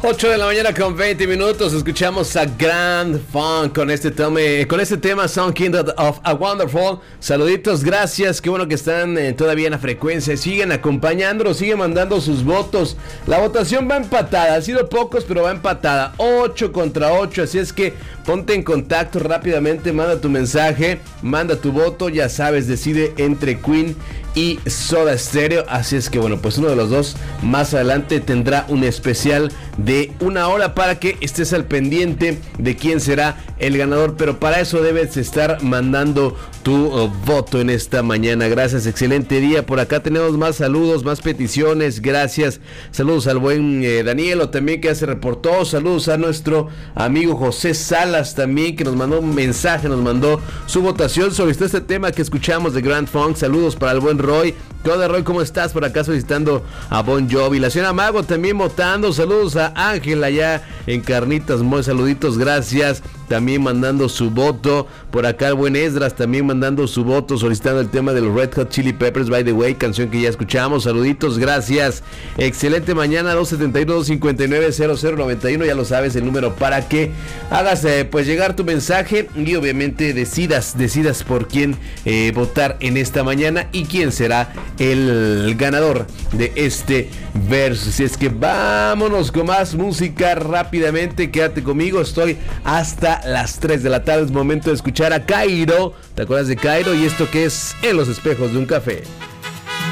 8 de la mañana con 20 minutos. Escuchamos a Grand Funk con este tema Sound Kingdom of a Wonderful. Saluditos, gracias. Qué bueno que están todavía en la frecuencia. Siguen acompañándonos, siguen mandando sus votos. La votación va empatada. Han sido pocos, pero va empatada. 8 contra 8. Así es que ponte en contacto rápidamente. Manda tu mensaje, manda tu voto. Ya sabes, decide entre Queen y Soda Stereo. Así es que bueno, pues uno de los dos más adelante tendrá un especial de 1 hora para que estés al pendiente de quién será el ganador, pero para eso debes estar mandando tu voto en esta mañana. Gracias, excelente día. Por acá tenemos más saludos, más peticiones, gracias. Saludos al buen Danielo también, que ya se reportó. Saludos a nuestro amigo José Salas también, que nos mandó un mensaje, nos mandó su votación sobre este tema que escuchamos de Grand Funk. Saludos para el buen Roy. ¿Qué onda, Roy? ¿Cómo estás? Por acá solicitando a Bon Jovi. La señora Mago también votando. Saludos a Ángel allá en Carnitas. Muy saluditos, gracias. También mandando su voto. Por acá el buen Esdras también mandando su voto, solicitando el tema de los Red Hot Chili Peppers, By the Way, canción que ya escuchamos. Saluditos, gracias. Excelente mañana, 271-259-0091. Ya lo sabes, el número para que hagas pues llegar tu mensaje y obviamente decidas por quién votar en esta mañana y quién será el ganador de este verso. Si es que vámonos con más música rápidamente. Quédate conmigo, estoy hasta las 3 de la tarde. Es momento de escuchar a Cairo. ¿Te acuerdas de Cairo? Y esto que es En los espejos de un café.